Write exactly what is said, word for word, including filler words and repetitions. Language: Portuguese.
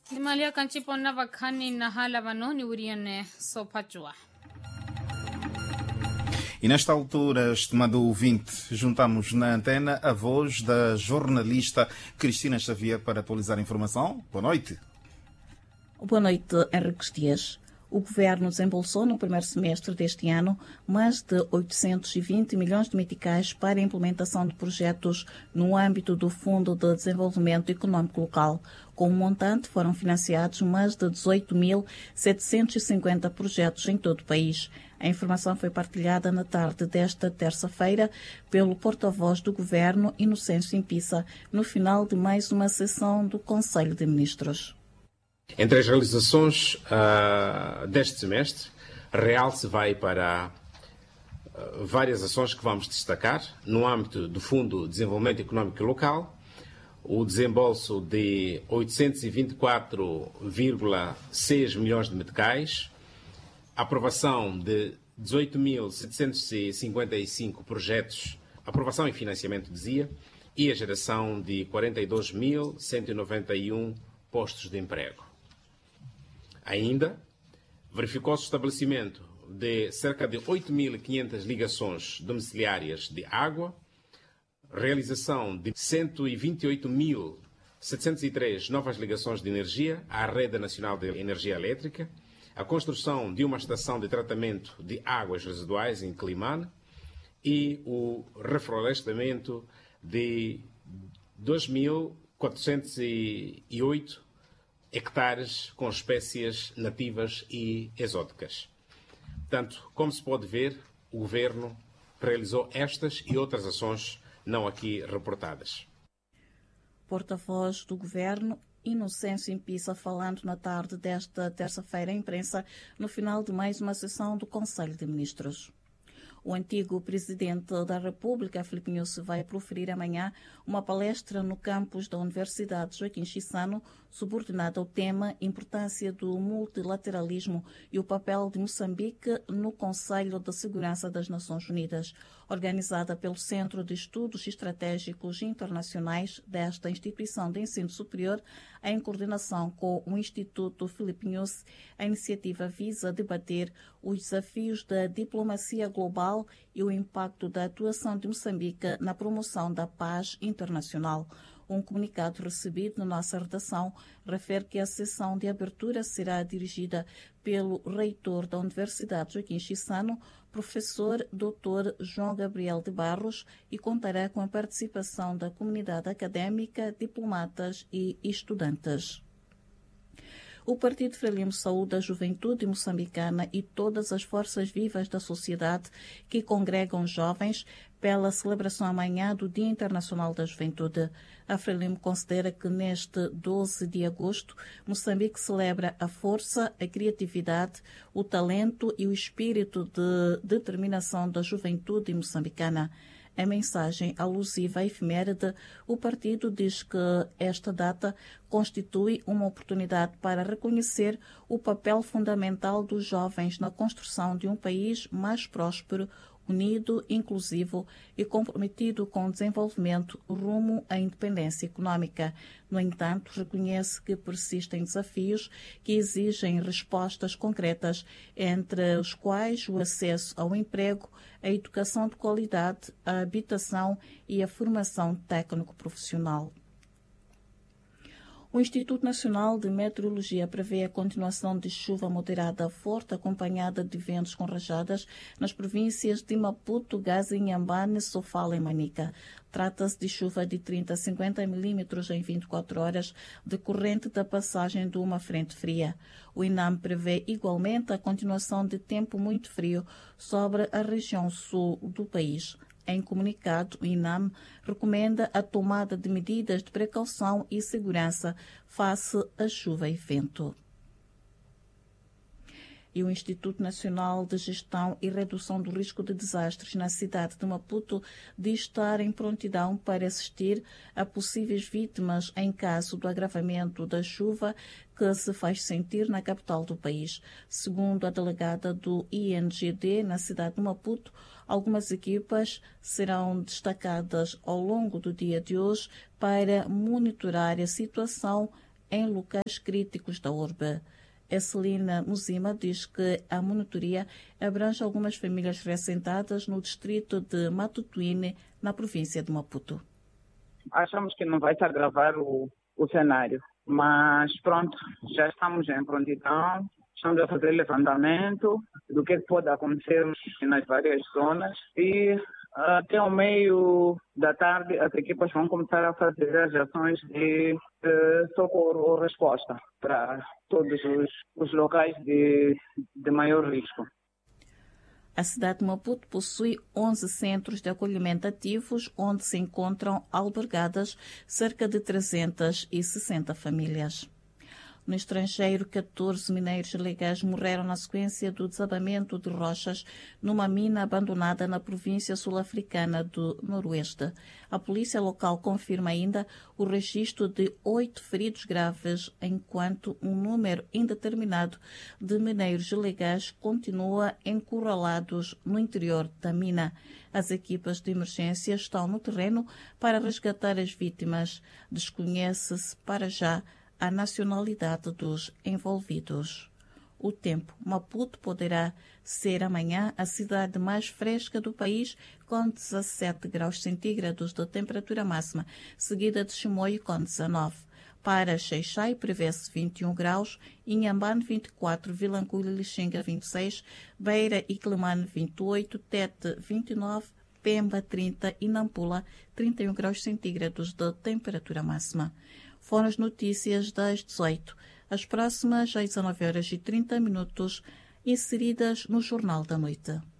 Limalia kanchipona vakani na hala vanoni uriane sopachua. E nesta altura, estimado ouvinte, juntamos na antena a voz da jornalista Cristina Xavier para atualizar a informação. Boa noite. Boa noite, Henrique Dias. O Governo desembolsou no primeiro semestre deste ano mais de oitocentos e vinte milhões de meticais para a implementação de projetos no âmbito do Fundo de Desenvolvimento Econômico Local. Com o montante, foram financiados mais de dezoito mil setecentos e cinquenta projetos em todo o país. A informação foi partilhada na tarde desta terça-feira pelo porta-voz do Governo, Inocêncio Impissa, no final de mais uma sessão do Conselho de Ministros. Entre as realizações uh, deste semestre, realce vai para uh, várias ações que vamos destacar no âmbito do Fundo de Desenvolvimento Econômico Local, o desembolso de oitocentos e vinte e quatro vírgula seis milhões de meticais, a aprovação de dezoito mil setecentos e cinquenta e cinco projetos, aprovação e financiamento, dizia, e a geração de quarenta e dois mil cento e noventa e um postos de emprego. Ainda, verificou-se o estabelecimento de cerca de oito mil e quinhentas ligações domiciliárias de água, realização de cento e vinte e oito mil setecentos e três novas ligações de energia à Rede Nacional de Energia Elétrica, a construção de uma estação de tratamento de águas residuais em Climane e o reflorestamento de dois mil quatrocentos e oito hectares com espécies nativas e exóticas. Portanto, como se pode ver, o Governo realizou estas e outras ações não aqui reportadas. Porta-voz do Governo, Inocêncio Impissa, falando na tarde desta terça-feira à imprensa, no final de mais uma sessão do Conselho de Ministros. O antigo presidente da República, Filipe Nyusi, vai proferir amanhã uma palestra no campus da Universidade Joaquim Chissano, subordinada ao tema Importância do Multilateralismo e o papel de Moçambique no Conselho de Segurança das Nações Unidas. Organizada pelo Centro de Estudos Estratégicos Internacionais desta instituição de ensino superior, em coordenação com o Instituto Filipe Nyusi, a iniciativa visa debater os desafios da diplomacia global e o impacto da atuação de Moçambique na promoção da paz internacional. Um comunicado recebido na nossa redação refere que a sessão de abertura será dirigida pelo reitor da Universidade Joaquim Chissano, professor doutor João Gabriel de Barros, e contará com a participação da comunidade académica, diplomatas e estudantes. O Partido Frelimo saúda a juventude moçambicana e todas as forças vivas da sociedade que congregam jovens pela celebração amanhã do Dia Internacional da Juventude. A Frelimo considera que neste doze de agosto, Moçambique celebra a força, a criatividade, o talento e o espírito de determinação da juventude moçambicana. Em mensagem alusiva à efeméride, o partido diz que esta data constitui uma oportunidade para reconhecer o papel fundamental dos jovens na construção de um país mais próspero, unido, inclusivo e comprometido com o desenvolvimento rumo à independência econômica. No entanto, reconhece que persistem desafios que exigem respostas concretas, entre os quais o acesso ao emprego, a educação de qualidade, a habitação e a formação técnico-profissional. O Instituto Nacional de Meteorologia prevê a continuação de chuva moderada a forte, acompanhada de ventos com rajadas nas províncias de Maputo, Gaza, Inhambane, Sofala e Manica. Trata-se de chuva de trinta a cinquenta milímetros em vinte e quatro horas, decorrente da passagem de uma frente fria. O INAM prevê igualmente a continuação de tempo muito frio sobre a região sul do país. Em comunicado, o INAM recomenda a tomada de medidas de precaução e segurança face à chuva e vento. E o Instituto Nacional de Gestão e Redução do Risco de Desastres na cidade de Maputo diz estar em prontidão para assistir a possíveis vítimas em caso do agravamento da chuva que se faz sentir na capital do país. Segundo a delegada do I N G D na cidade de Maputo, algumas equipas serão destacadas ao longo do dia de hoje para monitorar a situação em locais críticos da urbe. Esselina Muzima diz que a monitoria abrange algumas famílias reassentadas no distrito de Matutuine, na província de Maputo. Achamos que não vai se agravar o, o cenário, mas pronto, já estamos em prontidão, estamos a fazer levantamento do que pode acontecer nas várias zonas e até o meio da tarde as equipas vão começar a fazer as ações de, de socorro ou resposta para todos os, os locais de, de maior risco. A cidade de Maputo possui onze centros de acolhimento ativos, onde se encontram albergadas cerca de trezentas e sessenta famílias. No estrangeiro, catorze mineiros ilegais morreram na sequência do desabamento de rochas numa mina abandonada na província sul-africana do Noroeste. A polícia local confirma ainda o registro de oito feridos graves, enquanto um número indeterminado de mineiros ilegais continua encurralados no interior da mina. As equipas de emergência estão no terreno para resgatar as vítimas. Desconhece-se para já a nacionalidade dos envolvidos. O tempo. Maputo poderá ser amanhã a cidade mais fresca do país, com dezassete graus centígrados de temperatura máxima, seguida de Chimoio com dezanove. Para Xai-Xai prevê-se vinte e um graus, Inhambane vinte e quatro, Vilanculo e Lixinga vinte e seis, Beira e Quelimane vinte e oito, Tete vinte e nove, Pemba trinta e Nampula trinta e um graus centígrados de temperatura máxima. Foram as notícias das dezoito. As próximas às dezanove horas e trinta minutos, inseridas no Jornal da Noite.